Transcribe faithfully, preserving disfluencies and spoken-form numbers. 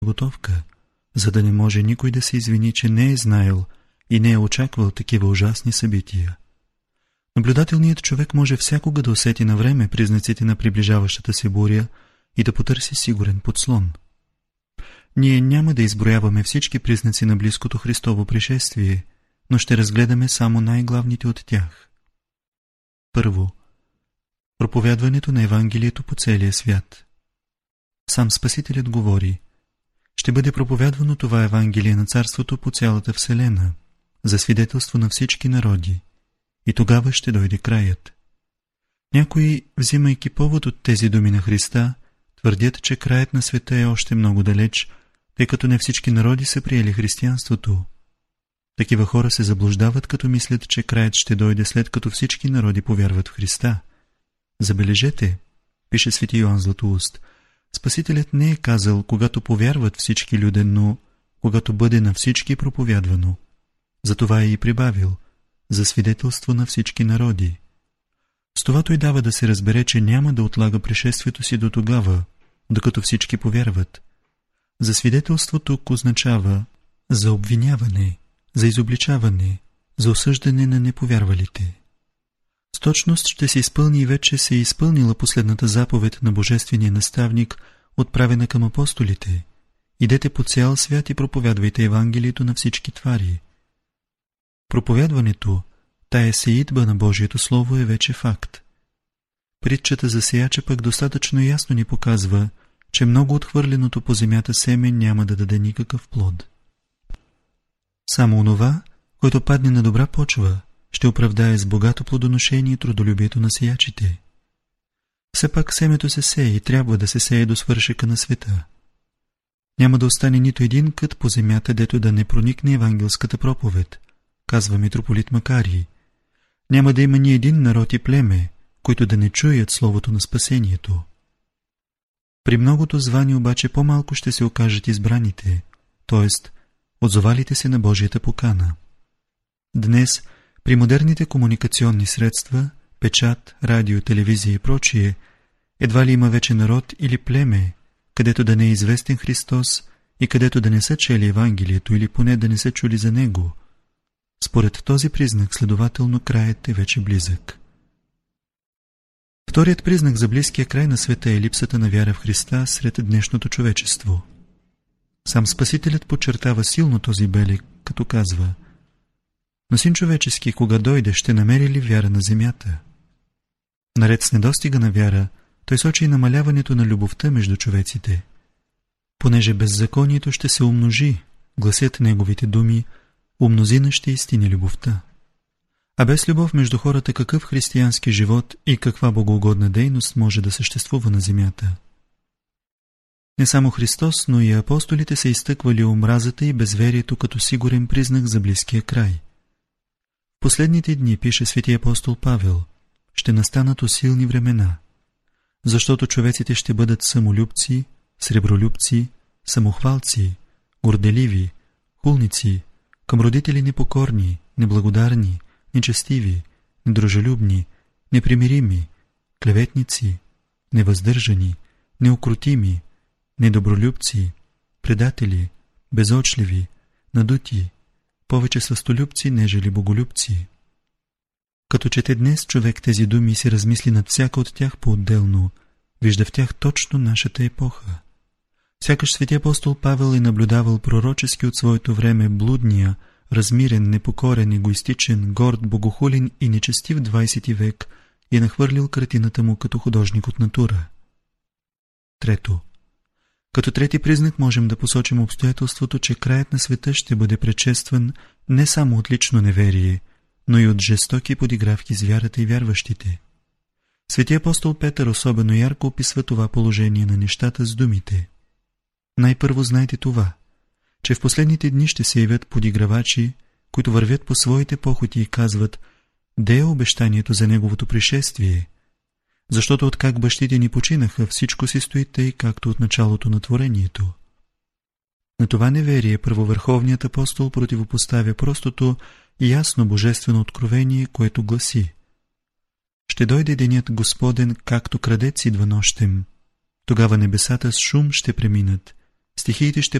подготовка, за да не може никой да се извини, че не е знаел и не е очаквал такива ужасни събития. Наблюдателният човек може всякога да усети на време признаците на приближаващата се буря и да потърси сигурен подслон. Ние няма да изброяваме всички признаци на близкото Христово пришествие, но ще разгледаме само най-главните от тях. Първо, проповядването на Евангелието по целия свят. Сам Спасителят говори: ще бъде проповядвано това Евангелие на Царството по цялата вселена, за свидетелство на всички народи, и тогава ще дойде краят. Някои, взимайки повод от тези думи на Христа, твърдят, че краят на света е още много далеч, тъй като не всички народи са приели християнството. Такива хора се заблуждават, като мислят, че краят ще дойде след като всички народи повярват в Христа. Забележете, пише свети Йоан Златоуст, Спасителят не е казал, когато повярват всички люди, но когато бъде на всички проповядвано. Затова е и прибавил: за свидетелство на всички народи. С това той дава да се разбере, че няма да отлага пришествието си до тогава, докато всички повярват. За свидетелство тук означава за обвиняване, за изобличаване, за осъждане на неповярвалите. С точност ще се изпълни и вече се е изпълнила последната заповед на Божествения наставник, отправена към апостолите: идете по цял свят и проповядвайте Евангелието на всички твари. Проповядването, тая сеитба на Божието Слово, е вече факт. Притчата за сеяча пък достатъчно ясно ни показва, че много отхвърленото по земята семе няма да даде никакъв плод. Само онова, което падне на добра почва, ще оправдае с богато плодоношение трудолюбието на сеячите. Все пак семето се сее и трябва да се сее до свършека на света. Няма да остане нито един кът по земята, дето да не проникне евангелската проповед, казва митрополит Макарий. Няма да има ни един народ и племе, които да не чуят словото на спасението. При многото звани обаче по-малко ще се окажат избраните, т.е. отзовалите се на Божията покана. Днес, при модерните комуникационни средства, печат, радио, телевизия и прочие, едва ли има вече народ или племе, където да не е известен Христос и където да не са чели Евангелието или поне да не са чули за Него. Според този признак, следователно, краят е вече близък. Вторият признак за близкия край на света е липсата на вяра в Христа сред днешното човечество. Сам Спасителят подчертава силно този белег, като казва: но Син човечески, кога дойде, ще намери ли вяра на земята? Наред с недостига на вяра, той сочи и намаляването на любовта между човеците. Понеже беззаконието ще се умножи, гласят неговите думи, умнозина ще истини любовта. А без любов между хората какъв християнски живот и каква богоугодна дейност може да съществува на земята? Не само Христос, но и апостолите са изтъквали омразата и безверието като сигурен признак за близкия край. В последните дни, пише свети апостол Павел, ще настанат усилни времена, защото човеците ще бъдат самолюбци, сребролюбци, самохвалци, горделиви, хулници, към родители непокорни, неблагодарни, нечестиви, недружелюбни, непримирими, клеветници, невъздържани, неукротими, недобролюбци, предатели, безочливи, надути, повече сластолюбци, нежели боголюбци. Като чете днес човек тези думи и се размисли над всяка от тях по-отделно, вижда в тях точно нашата епоха. Сякаш свети апостол Павел е наблюдавал пророчески от своето време блудния, размирен, непокорен, егоистичен, горд, богохулен и нечестив двайсети век и е нахвърлил картината му като художник от натура. Трето. Като трети признак можем да посочим обстоятелството, че краят на света ще бъде предшестван не само от лично неверие, но и от жестоки подигравки с вярата и вярващите. Свети апостол Петър особено ярко описва това положение на нещата с думите: най-първо знайте това, че в последните дни ще се явят подигравачи, които вървят по своите похоти и казват: де е обещанието за неговото пришествие? Защото откак бащите ни починаха, всичко си стои тъй, както от началото на творението. На това неверие първовърховният апостол противопоставя простото и ясно божествено откровение, което гласи: ще дойде денят Господен, както крадец идва нощем. Тогава небесата с шум ще преминат, Стихиите ще